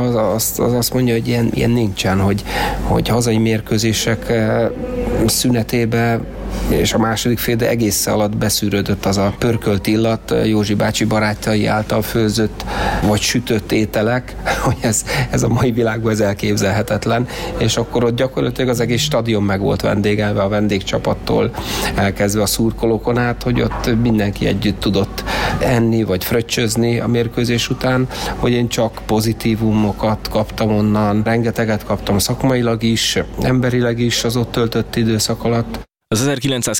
azt mondja, hogy ilyen nincsen, hogy hazai mérkőzések szünetében és a második fél egész alatt beszűrődött az a pörkölt illat, Józsi bácsi barátai által főzött vagy sütött ételek, hogy ez a mai világban ez elképzelhetetlen, és akkor ott gyakorlatilag az egész stadion meg volt vendégelve a vendégcsapattól elkezdve a szurkolókon át, hogy ott mindenki együtt tudott enni vagy fröccsözni a mérkőzés után, hogy én csak pozitívumokat kaptam onnan, rengeteget kaptam szakmailag is, emberileg is az ott töltött időszak alatt. Az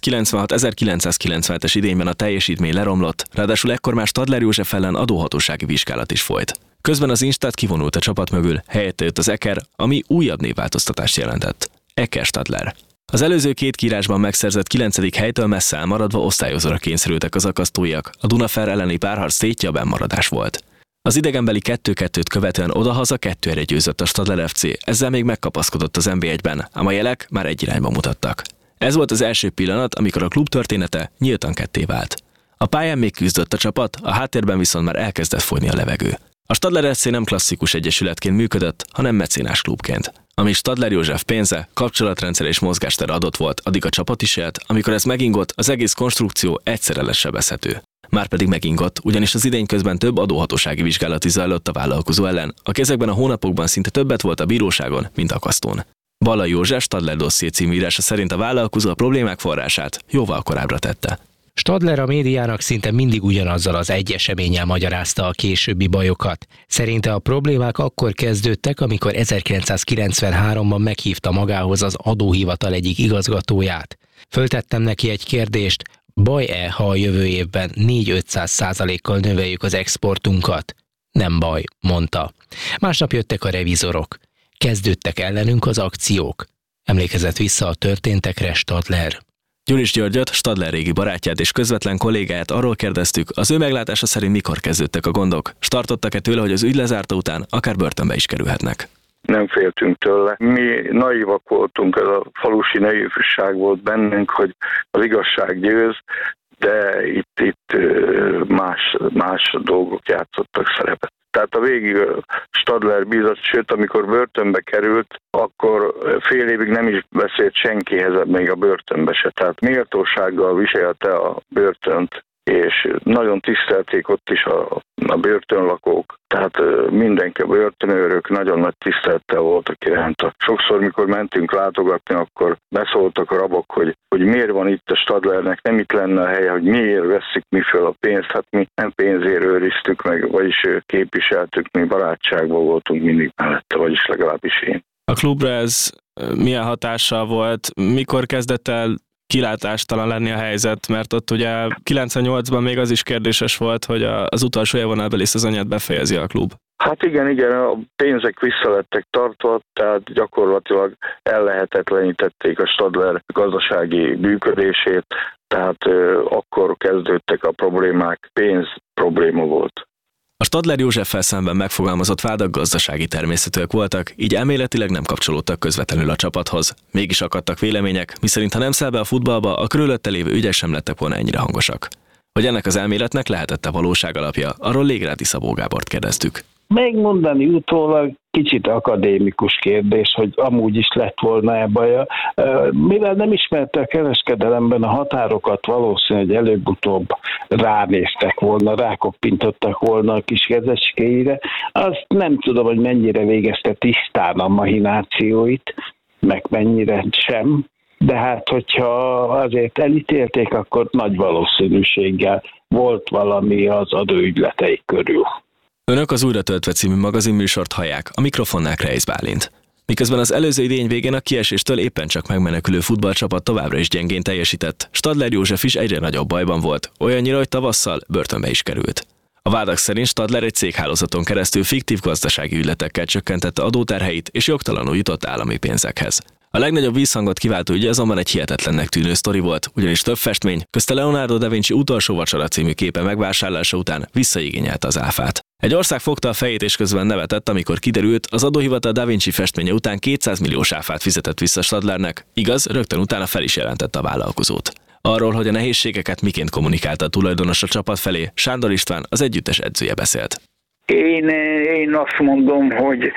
1996-1997-es idényben a teljesítmény leromlott, ráadásul ekkor már Stadler József ellen adóhatósági vizsgálat is folyt. Közben az Instad kivonult a csapat mögül, helyette jött az Eker, ami újabb névváltoztatást jelentett. Eker Stadler. Az előző két kiírásban megszerzett 9. helytől messze elmaradva osztályozóra kényszerültek az akasztóiak, a Dunafer elleni párharc tétje a bennmaradás volt. Az idegenbeli 2-2-t követően odahaza 2-1 győzött a Stadler FC, ezzel még megkapaszkodott az NB1-ben, ám a jelek már egy irányba mutattak. Ez volt az első pillanat, amikor a klub története nyíltan ketté vált. A pályán még küzdött a csapat, a háttérben viszont már elkezdett folyni a levegő. A Stadler FC nem klasszikus egyesületként működött, hanem mecénás klubként. Ami Stadler József pénze, kapcsolatrendszer és mozgástere adott volt, addig a csapat is élt, amikor ez megingott, az egész konstrukció egyszerre lesz sebezhető. Márpedig megingott, ugyanis az idény közben több adóhatósági vizsgálat is zajlott a vállalkozó ellen, aki ezekben a hónapokban szinte többet volt a bíróságon, mint akasztón. Balla József Stadler dosszié című írása szerint a vállalkozó a problémák forrását jóval korábbra tette. Stadler a médiának szinte mindig ugyanazzal az egy eseménnyel magyarázta a későbbi bajokat. Szerinte a problémák akkor kezdődtek, amikor 1993-ban meghívta magához az adóhivatal egyik igazgatóját. Föltettem neki egy kérdést, baj-e, ha a jövő évben 4-500%-kal növeljük az exportunkat? Nem baj, mondta. Másnap jöttek a revizorok. Kezdődtek ellenünk az akciók. Emlékezett vissza a történtekre Stadler. Gyuris Györgyöt, Stadler régi barátját és közvetlen kollégáját arról kérdeztük, az ő meglátása szerint mikor kezdődtek a gondok. Startottak-e tőle, hogy az ügy lezárta után akár börtönbe is kerülhetnek? Nem féltünk tőle. Mi naívak voltunk, ez a falusi naívság volt bennünk, hogy az igazság győz, de itt más dolgok játszottak szerepet. Tehát a végig Stadler bízott, sőt, amikor börtönbe került, akkor fél évig nem is beszélt senkihez, még a börtönbe se. Tehát méltósággal viselte a börtönt, és nagyon tisztelték ott is a börtönlakók. Tehát mindenki, a börtönőrök nagyon nagy tisztelettel voltak iránta. Sokszor, mikor mentünk látogatni, akkor beszóltak a rabok, hogy miért van itt a Stadlernek, nem itt lenne a helye, hogy miért veszik mi föl a pénzt. Hát mi nem pénzért őriztük meg, vagyis képviseltük, mi barátságban voltunk mindig mellette, vagyis legalábbis én. A klubra ez milyen hatással volt? Mikor kezdett el kilátástalan lenni a helyzet, mert ott ugye 98-ban még az is kérdéses volt, hogy az utolsó élvonalbeli szezonját befejezi a klub. Hát igen, a pénzek vissza lettek tartva, tehát gyakorlatilag ellehetetlenítették a Stadler gazdasági működését, tehát akkor kezdődtek a problémák, pénz probléma volt. A Stadler Józseffel szemben megfogalmazott vádak gazdasági természetűek voltak, így elméletileg nem kapcsolódtak közvetlenül a csapathoz. Mégis akadtak vélemények, miszerint ha nem száll be a futballba, a körülötte lévő ügyek sem lettek volna ennyire hangosak. Hogy ennek az elméletnek lehetett-e valóság alapja, arról Légrádi Szabó Gábort kérdeztük. Megmondani utólag kicsit akadémikus kérdés, hogy amúgy is lett volna-e baja. Mivel nem ismerte a kereskedelemben a határokat, valószínűleg hogy előbb-utóbb ránéztek volna, rákoppintottak volna a kis kezecskéire. Azt nem tudom, hogy mennyire végezte tisztán a mahinációit, meg mennyire sem. De hát, hogyha azért elítélték, akkor nagy valószínűséggel volt valami az adóügyleteik körül. Önök az Újra töltve című magazinműsort hallják, a mikrofonnál Kreisz Bálint. Miközben az előző idény végén a kieséstől éppen csak megmenekülő futballcsapat továbbra is gyengén teljesített, Stadler József is egyre nagyobb bajban volt, olyannyira, hogy tavasszal börtönbe is került. A vádak szerint Stadler egy céghálózaton keresztül fiktív gazdasági ügyletekkel csökkentette adóterheit és jogtalanul jutott állami pénzekhez. A legnagyobb vízhangot kiváltó ügy azonban egy hihetetlennek tűnő sztori volt, ugyanis több festmény, közte Leonardo da Vinci Utolsó vacsora című képe megvásárlása után visszaigényelte az áfát. Egy ország fogta a fejét és közben nevetett, amikor kiderült, az adóhivatal Da Vinci festménye után 200 milliós áfát fizetett vissza Stadlernek, igaz, rögtön utána fel is jelentette a vállalkozót. Arról, hogy a nehézségeket miként kommunikálta a tulajdonos a csapat felé, Sándor István, az együttes edzője beszélt. Én azt mondom, hogy